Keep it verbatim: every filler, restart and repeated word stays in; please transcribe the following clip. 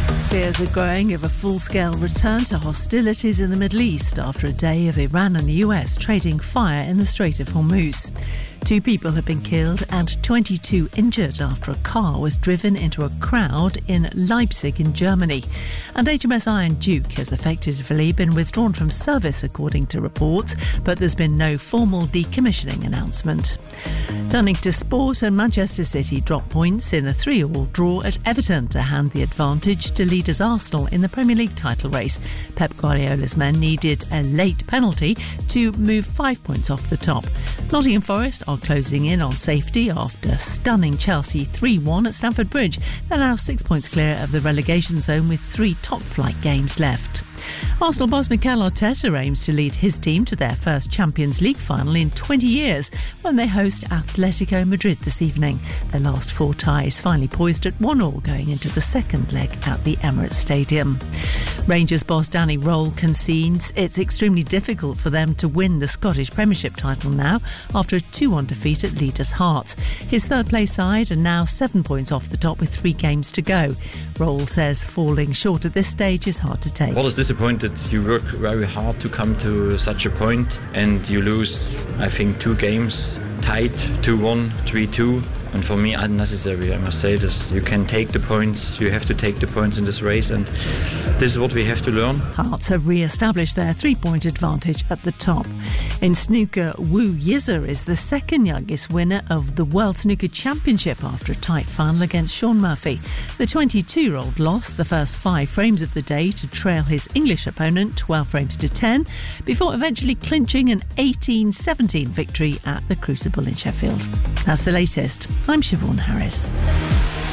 Fears are growing of a full-scale return to hostilities in the Middle East after a day of Iran and the U S trading fire in the Strait of Hormuz. Two people have been killed and twenty-two injured after a car was driven into a crowd in Leipzig in Germany. And H M S Iron Duke has effectively been withdrawn from service, according to reports, but there's been no formal decommissioning announcement. Turning to sport, and Manchester City dropped points in a three-all draw at Everton to hand the advantage to leaders Arsenal in the Premier League title race. Pep Guardiola's men needed a late penalty to move five points off the top. Nottingham Forest are closing in on safety after stunning Chelsea three one at Stamford Bridge. They're now six points clear of the relegation zone with three top-flight games left. Arsenal boss Mikel Arteta aims to lead his team to their first Champions League final in twenty years when they host Atletico Madrid this evening. Their last four ties finally poised at one all going into the second leg at the Emirates Stadium. Rangers boss Danny Röhl concedes it's extremely difficult for them to win the Scottish Premiership title now after a two one defeat at leaders Hearts. His third-place side are now seven points off the top with three games to go. Röhl says falling short at this stage is hard to take. What is disappointed, you work very hard to come to such a point and you lose, I think, two games tied, two one, three two. And for me, unnecessary, I must say this. You can take the points, you have to take the points in this race, and this is what we have to learn. Hearts have re-established their three-point advantage at the top. In snooker, Wu Yizha is the second youngest winner of the World Snooker Championship after a tight final against Shaun Murphy. The twenty-two-year-old lost the first five frames of the day to trail his English opponent twelve frames to ten, before eventually clinching an eighteen seventeen victory at the Crucible in Sheffield. That's the latest. I'm Siobhan Harris.